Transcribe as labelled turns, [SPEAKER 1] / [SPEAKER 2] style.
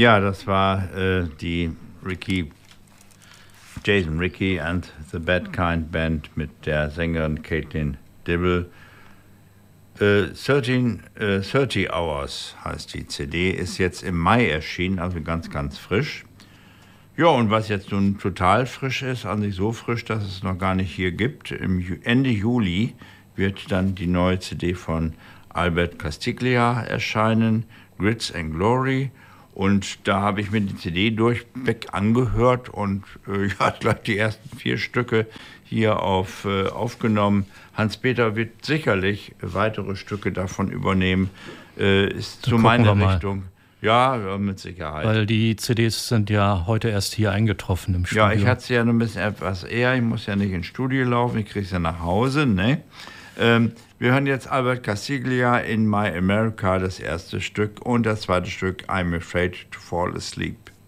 [SPEAKER 1] Ja, das war die Jason Rickey and the Bad Kind Band mit der Sängerin Caitlin Dibble. 30 Hours heißt die CD, ist jetzt im Mai erschienen, also ganz, ganz frisch. Ja, und was jetzt nun total frisch ist, also nicht so frisch, dass es noch gar nicht hier gibt, Ende Juli wird dann die neue CD von Albert Castiglia erscheinen, Grits and Glory. Und da habe ich mir die CD durchweg angehört und ja, gleich die ersten 4 Stücke hier aufgenommen. Hans-Peter wird sicherlich weitere Stücke davon übernehmen. Ist so meine Richtung. Ja, mit Sicherheit.
[SPEAKER 2] Weil die CDs sind ja heute erst hier eingetroffen im Studio.
[SPEAKER 1] Ja, ich hatte sie ja noch ein bisschen etwas eher. Ich muss ja nicht ins Studio laufen, ich kriege es ja nach Hause, ne? Wir hören jetzt Albert Castiglia in My America, das erste Stück, und das zweite Stück I'm Afraid to Fall Asleep.